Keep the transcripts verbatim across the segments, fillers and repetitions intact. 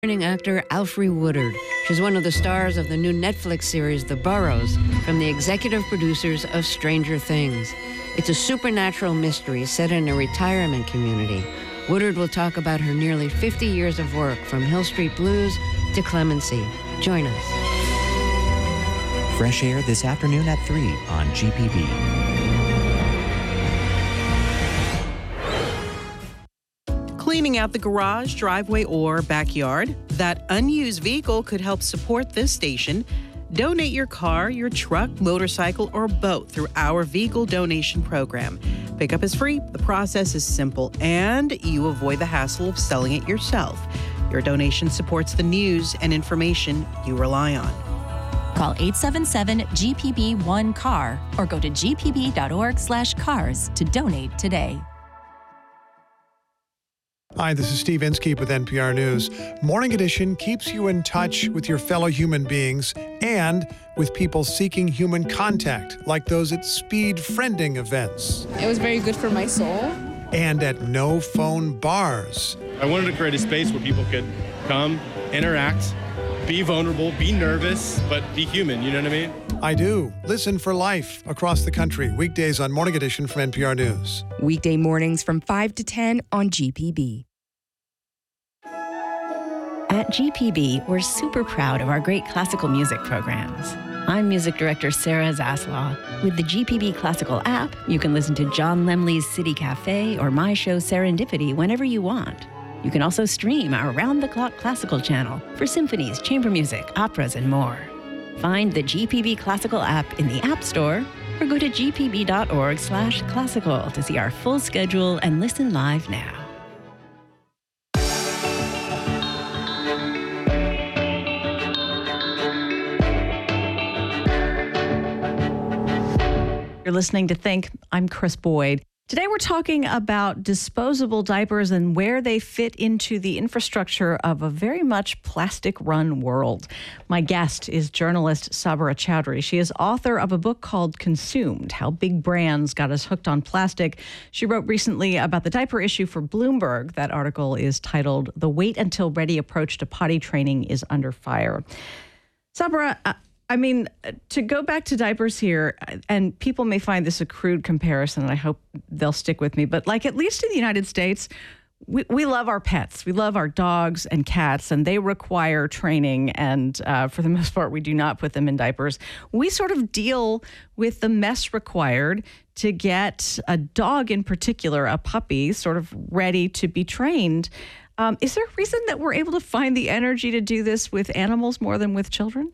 Returning actor Alfre Woodard. She's one of the stars of the new Netflix series The Burrows, from the executive producers of Stranger Things. It's a supernatural mystery set in a retirement community. Woodard will talk about her nearly fifty years of work, from Hill Street Blues to Clemency. Join us. Fresh Air this afternoon at three on G P B. Cleaning out the garage, driveway, or backyard? That unused vehicle could help support this station. Donate your car, your truck, motorcycle, or boat through our vehicle donation program. Pickup is free, the process is simple, and you avoid the hassle of selling it yourself. Your donation supports the news and information you rely on. Call eight seven seven G P B one C A R or go to g p b dot org slash cars to donate today. Hi, this is Steve Inskeep with N P R News. Morning Edition keeps you in touch with your fellow human beings and with people seeking human contact, like those at speed friending events. It was very good for my soul. And at no phone bars. I wanted to create a space where people could come, interact, be vulnerable, be nervous, but be human, you know what I mean? I do. Listen for life across the country. Weekdays on Morning Edition from N P R News. Weekday mornings from five to ten on G P B. At G P B, we're super proud of our great classical music programs. I'm music director Sarah Zaslaw. With the G P B Classical app, you can listen to John Lemley's City Cafe or my show Serendipity whenever you want. You can also stream our round-the-clock classical channel for symphonies, chamber music, operas, and more. Find the G P B Classical app in the App Store or go to g p b dot org slash classical to see our full schedule and listen live now. You're listening to Think. I'm Chris Boyd. Today we're talking about disposable diapers and where they fit into the infrastructure of a very much plastic-run world. My guest is journalist Sabra Chowdhury. She is author of a book called Consumed: How Big Brands Got Us Hooked on Plastic. She wrote recently about the diaper issue for Bloomberg. That article is titled "The Wait Until Ready Approach to Potty Training is Under Fire." Sabra, uh, I mean, to go back to diapers here, and people may find this a crude comparison, and I hope they'll stick with me, but like at least in the United States, we, we love our pets. We love our dogs and cats, and they require training, and uh, for the most part, we do not put them in diapers. We sort of deal with the mess required to get a dog in particular, a puppy, sort of ready to be trained. Um, is there a reason that we're able to find the energy to do this with animals more than with children?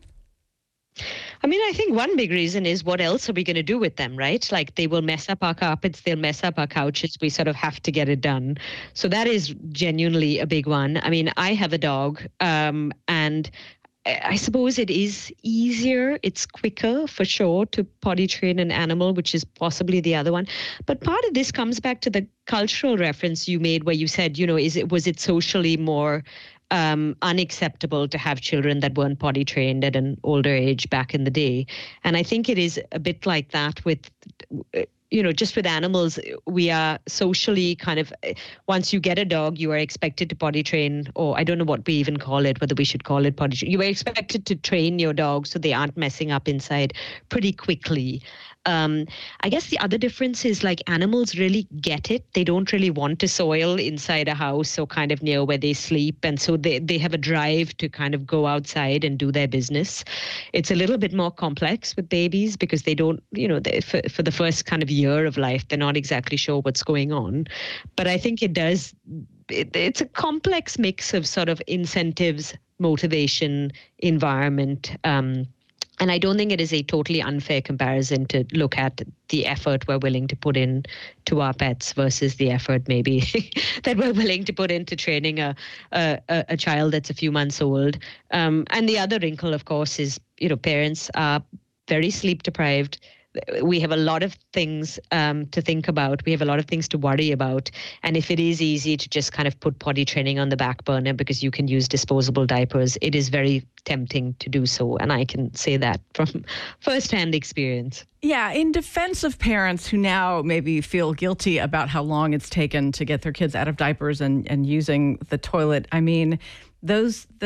I mean, I think one big reason is what else are we going to do with them, right? Like they will mess up our carpets, they'll mess up our couches. We sort of have to get it done. So that is genuinely a big one. I mean, I have a dog, um, and I suppose it is easier, it's quicker for sure to potty train an animal, which is possibly the other one. But part of this comes back to the cultural reference you made where you said, you know, is it was it socially more Um, unacceptable to have children that weren't potty trained at an older age back in the day. And I think it is a bit like that with, you know, just with animals. We are socially kind of, once you get a dog, you are expected to potty train, or I don't know what we even call it, whether we should call it potty train. You are expected to train your dog so they aren't messing up inside pretty quickly. Um, I guess the other difference is like animals really get it. They don't really want to soil inside a house or kind of near where they sleep. And so they, they have a drive to kind of go outside and do their business. It's a little bit more complex with babies because they don't, you know, they, for, for the first kind of year of life, they're not exactly sure what's going on. But I think it does, it, it's a complex mix of sort of incentives, motivation, environment, um, and I don't think it is a totally unfair comparison to look at the effort we're willing to put in to our pets versus the effort maybe that we're willing to put into training a a, a child that's a few months old. Um, and the other wrinkle, of course, is, you know, parents are very sleep deprived. We have a lot of things um, to think about. We have a lot of things to worry about. And if it is easy to just kind of put potty training on the back burner because you can use disposable diapers, it is very tempting to do so. And I can say that from firsthand experience. Yeah, in defense of parents who now maybe feel guilty about how long it's taken to get their kids out of diapers and, and using the toilet, I mean, those